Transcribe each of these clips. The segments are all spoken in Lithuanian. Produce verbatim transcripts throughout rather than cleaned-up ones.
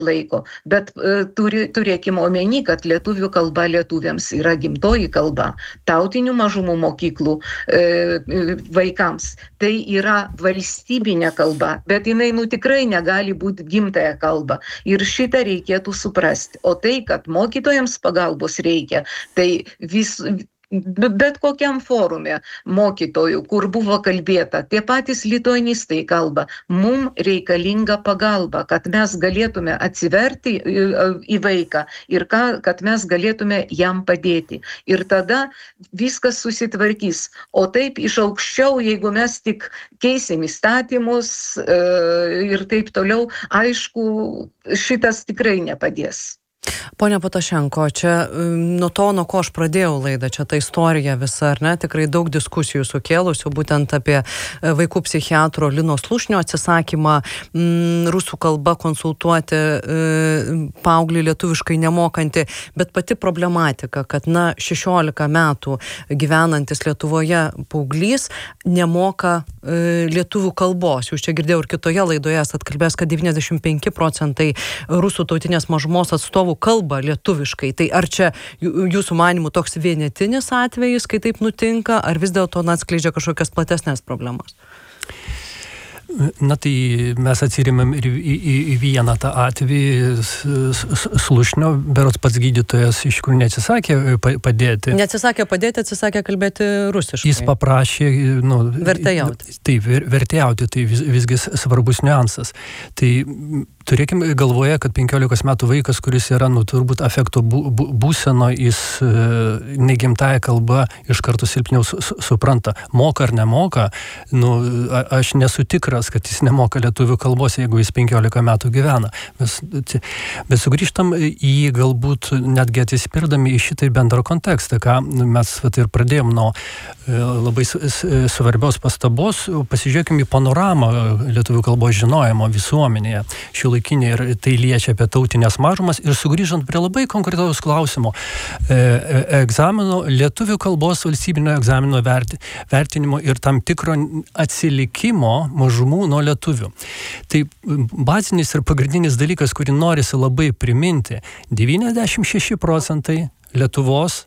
laiko, bet e, turi, turėkime omeny, kad lietuvių kalba lietuviams yra gimtoji kalba, tautinių mažumų mokyklų e, vaikams. Tai yra valstybinė kalba, bet jinai nu tikrai negali būti gimtąją kalbą. Ir šitą reikėtų suprasti. O tai, kad mokytojams pagalbos reikia, tai vis... bet kokiam forume mokytojų, kur buvo kalbėta, tie patys lituanistai kalba, mums reikalinga pagalba, kad mes galėtume atsiverti į vaiką ir kad mes galėtume jam padėti. Ir tada viskas susitvarkys. O taip iš aukščiau, jeigu mes tik keisim įstatymus ir taip toliau, aišku, šitas tikrai nepadės. Pone Patašenko, čia nuo to, nuo ko aš pradėjau laidą, čia ta istorija visa, ar ne, tikrai daug diskusijų sukėlusių, būtent apie vaikų psichiatro Lino Slušnio atsisakymą m, rusų kalba konsultuoti e, paauglį lietuviškai nemokantį, bet pati problematika, kad na šešiolika metų gyvenantis Lietuvoje paauglys nemoka e, lietuvių kalbos. Jūs čia girdėjau ir kitoje laidoje esat kalbėjęs, kad devyniasdešimt penki procentai rusų tautinės mažumos atstovų kalba lietuviškai. Tai ar čia jūsų manimų toks vienetinis atvejis, kai taip nutinka, ar vis dėlto atskleidžia kažkokias platesnės problemas? Na tai mes atsirėmėm ir į, į, į vieną tą atvejį Slušnio, berods pats gydytojas iš kur neatsisakė padėti. Neatsisakė padėti, atsisakė kalbėti rusiškai. Jis paprašė, nu, vertėjauti. Taip, vertėjauti, tai vis, visgi svarbus niuansas. Tai turėkime galvoje, kad penkiolikos metų vaikas, kuris yra, nu, turbūt afekto bū, būseno, jis negimtąją kalbą iš karto silpniau su, su, supranta. Moka ar nemoka, nu, a, aš nesu tikras, kad jis nemoka lietuvių kalbos, jeigu jis penkiolika metų gyvena. Mes, bet sugrįžtam į galbūt netgi atsispirdami į šitą bendrą kontekstą, ką mes vat, ir pradėjom nuo labai svarbios pastabos. Pasižiūrėkime į panoramą lietuvių kalbos žinojimo visuomenėje šiuolaikinė, ir tai liečia apie tautinės mažumas. Ir sugrįžtant prie labai konkretaus klausimo, egzamino, lietuvių kalbos valstybinio egzamino verti, vertinimo ir tam tikro atsilikimo mažumų nuo lietuvių. Tai bazinis ir pagrindinis dalykas, kurį norisi labai priminti, devyniasdešimt šeši procentai Lietuvos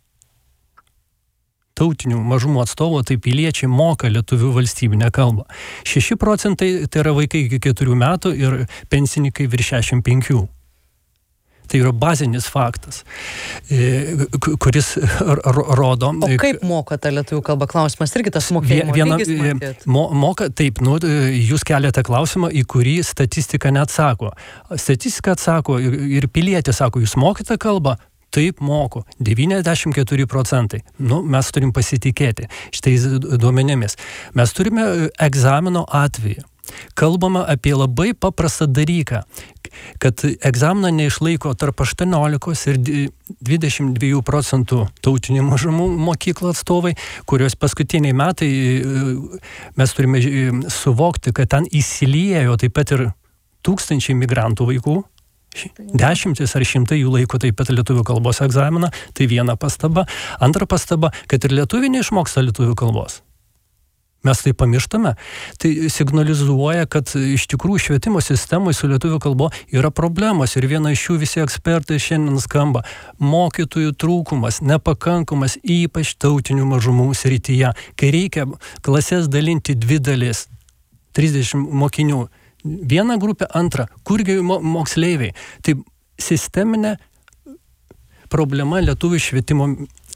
tautinių mažumų atstovų, tai piliečiai moka lietuvių valstybinę kalbą. šeši procentai tai yra vaikai iki keturių metų ir pensininkai virš šešiasdešimt penkių. Tai yra bazinis faktas, kuris rodo... O kaip moka tą lietuvių kalbą? Klausimas irgi tas mokėjimo viena, lygis matėt? Mo, moka, taip, nu, jūs keliate klausimą, į kurį statistika neatsako. Statistika atsako ir pilietis sako, jūs mokite kalbą? Taip, moku. devyniasdešimt keturi procentai. Nu, mes turim pasitikėti šitais duomenimis. Mes turime egzamino atvejį. Kalbama apie labai paprastą dalyką, kad egzaminą neišlaiko tarp aštuoniolikos ir dvidešimt dviejų procentų tautinių mažumų mokyklų atstovai, kurios paskutiniai metai mes turime suvokti, kad ten įsiliejo taip pat ir tūkstančiai migrantų vaikų. Dešimtis ar šimtai jų laiko taip pat lietuvių kalbos egzaminą, tai viena pastaba. Antra pastaba, kad ir lietuviai neišmoksta lietuvių kalbos. Mes tai pamirštame. Tai signalizuoja, kad iš tikrųjų švietimo sistemoje su lietuvių kalbo yra problemos ir viena iš jų visi ekspertai šiandien skamba. Mokytojų trūkumas, nepakankamas, ypač tautinių mažumų srityje, kai reikia klases dalinti dvi dalis, trisdešimt mokinių. Viena grupė, antra, kurgi moksleiviai. Tai sisteminė problema lietuvių švietimo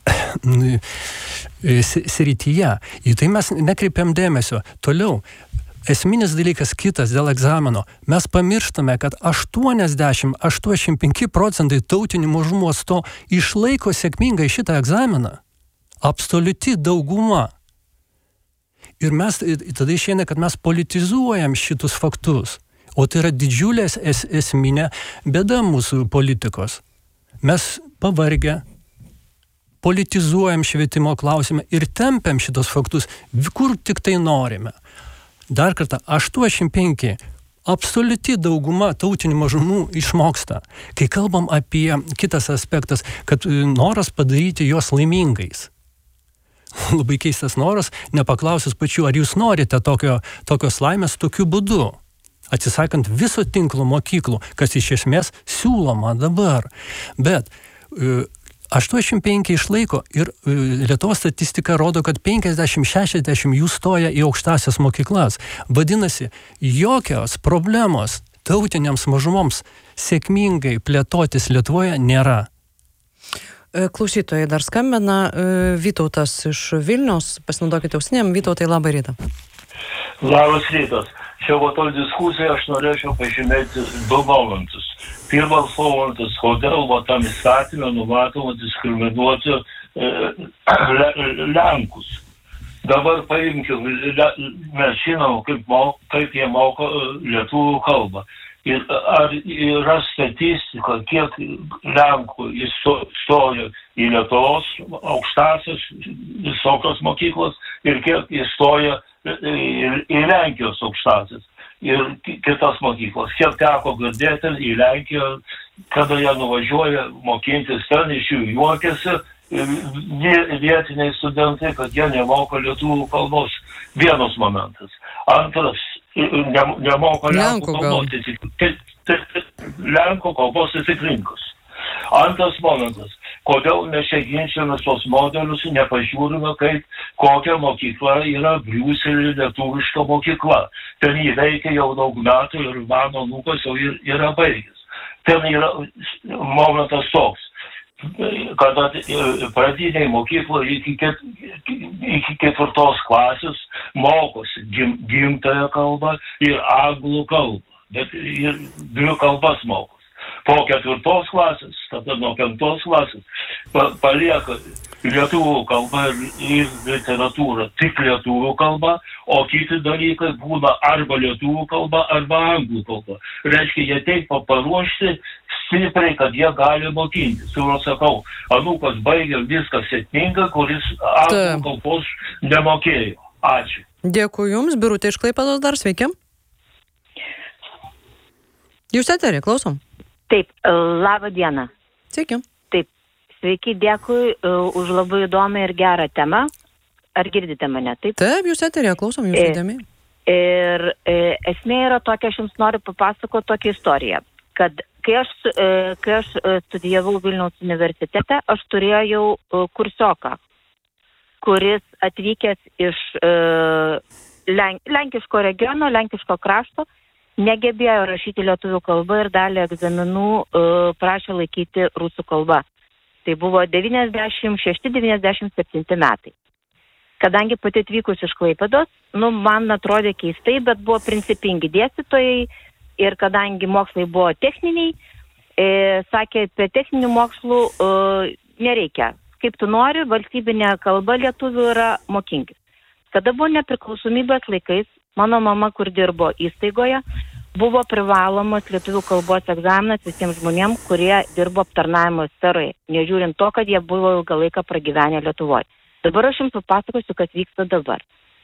srityje. Į tai mes nekreipiam dėmesio. Toliau, esminis dalykas kitas dėl egzamino. Mes pamirštame, kad aštuoniasdešimt aštuoniasdešimt penki procentai tautinių mažumų atstovų išlaiko sėkmingai šitą egzaminą. Absoliuti dauguma. Ir mes tada išeina, kad mes politizuojam šitus faktus. O tai yra didžiulė es, esminė bėda mūsų politikos. Mes pavargę, politizuojam švietimo klausimą ir tempiam šitos faktus, kur tik tai norime. Dar kartą, aštuoniasdešimt penki absoliuti dauguma tautinių mažumų išmoksta. Kai kalbam apie kitas aspektas, kad noras padaryti juos laimingais. Labai keistas noras, nepaklausus pačių, ar jūs norite tokio, tokios laimės tokiu būdu. atsisakant viso tinklo mokyklų, kas iš esmės siūloma dabar. Bet aštuoniasdešimt penki išlaiko ir Lietuvos statistika rodo, kad penkiasdešimt šešiasdešimt jų stoja į aukštasias mokyklas. Vadinasi, jokios problemos tautiniams mažumoms sėkmingai plėtotis Lietuvoje nėra. Klausytojai dar skambina. Vytautas iš Vilniaus. Pasinaudokite ausinėm. Vytautai, labą rytą. Labas rytas. Šio toj diskusijai aš norėčiau pažymėti du momentus. Pirmas momentas, kodėl va tam įstatymė numatoma diskriminuoti e, le, Lenkus. Dabar paimkim, le, mes žinom, kaip, mok, kaip jie moko lietuvių kalbą. Ir ar yra statistika, kiek Lenkų įstojo į Lietuvos aukštasias visokios mokyklos ir kiek įstojo į, į Lenkijos aukštasias ir kitas mokyklos. Kiek teko girdėti į Lenkiją, kada jie nuvažiuoja mokintis ten, iš jų juokiasi vietiniai studentai, kad jie nemoka lietuvių kalbos. Vienas momentas. Antras, ne, nemoka Lenkų kalbos. Tai, tai, tai, Lenkų kalbos įtikrinkas. Antras momentas. Kodėl mes čia ginčiamės tos modelius, nepažiūrime, kaip kokia mokykla yra Briuselė lietuviška mokykla. Ten jį veikia jau daug metų ir mano anūkas jau yra baigęs. Ten yra momentas toks, kada pradiniai mokykloje iki, ket, iki ketvirtos klasės mokosi gim, gimtąją kalbą ir anglų kalbą, bet ir dvi kalbas mokosi. Po ketvirtos klasės, tada nuo penktos klasės, pa, palieka lietuvių kalba ir literatūra tik lietuvių kalba, o kiti dalykai būna arba lietuvių kalba, arba anglų kalba. Reiškia, jie taip paruošti stipriai, kad jie gali mokintis. Ir sakau, anūkas baigė viską sėkmingai, kuris anglų kalbos nemokėjo. Ačiū. Dėkui Jums, Birutė iš Klaipėdos dar, sveiki. Jūs eterį, klausom. Taip, labą dieną. Sveiki. Taip, sveiki, dėkui uh, už labai įdomią ir gerą temą. Ar girdite mane? Taip, Taip jūs eterėje, klausom jūsų įdėmiai. Ir e, esmė yra tokia, aš jums noriu papasakoti tokią istoriją, kad kai aš, e, kai aš studijavau Vilniaus universitete, aš turėjau e, kursioką, kuris atvykęs iš e, Lenk, lenkiško regiono, lenkiško krašto, negebėjo rašyti lietuvių kalbą ir dalį egzaminų uh, prašė laikyti rusų kalbą. Tai buvo devyniasdešimt šešti devyniasdešimt septinti metai. Kadangi pati atvykus iš Klaipėdos, nu, man atrodė keistai, bet buvo principingi dėstytojai ir kadangi mokslai buvo techniniai, e, sakė, apie techninių mokslų e, nereikia. Kaip tu nori, valstybinė kalba lietuvių yra mokinkis. Kada buvo nepriklausomybės laikais, mano mama, kur dirbo įstaigoje, buvo privalomas lietuvių kalbos egzaminas visiems žmonėms, kurie dirbo aptarnavimo sferoje, nežiūrint to, kad jie buvo ilgą laiką pragyvenę Lietuvoje. Dabar aš jums papasakosiu, kas vyksta dabar.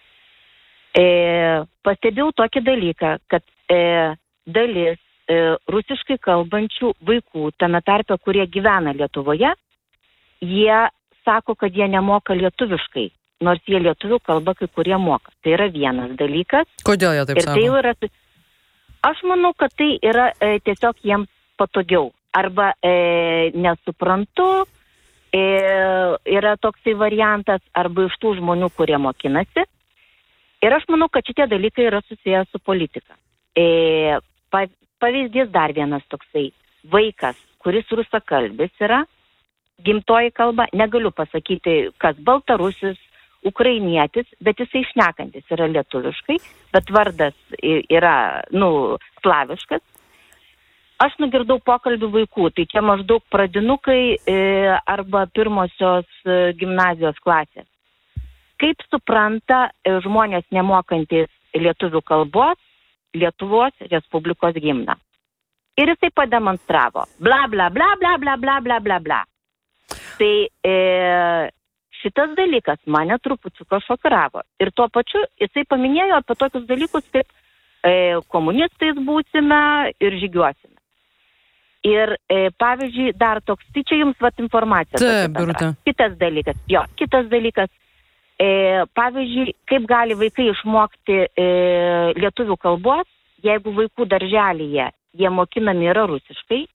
E, pastebėjau tokį dalyką, kad e, dalis e, rusiškai kalbančių vaikų, tame tarpe, kurie gyvena Lietuvoje, jie sako, kad jie nemoka lietuviškai, nors jie lietuvių kalbą kai kurie moka. Tai yra vienas dalykas. Kodėl jie taip ir sako? Tai yra, aš manau, kad tai yra e, tiesiog jiems patogiau. Arba e, nesuprantu, e, yra toksai variantas, arba iš tų žmonių, kurie mokinasi. Ir aš manau, kad šitie dalykai yra susijęs su politika. E, pa, pavyzdys dar vienas toksai. Vaikas, kuris rusakalbis yra, gimtoji kalba, negaliu pasakyti, kas baltarusis, ukrainietis, bet jisai šnekantis yra lietuviškai, bet vardas yra, nu, slaviškas. Aš nugirdau pokalbių vaikų, tai čia maždaug pradinukai e, arba pirmosios e, gimnazijos klasės. Kaip supranta e, žmonės nemokantis lietuvių kalbos Lietuvos Respublikos himną. Ir jisai pademonstravo. Bla, bla, bla, bla, bla, bla, bla, bla, bla. Tai e, šitas dalykas mane trupučiuką šokiravo. Ir tuo pačiu jisai paminėjo apie tokius dalykus, kaip e, komunistais būsime ir žygiuosime. Ir e, pavyzdžiui, dar toks, tai čia jums vat informacija. Taip, Birutė. Kitas dalykas, jo, kitas dalykas, e, pavyzdžiui, kaip gali vaikai išmokti e, lietuvių kalbos, jeigu vaikų darželyje jie mokinami yra rusiškai,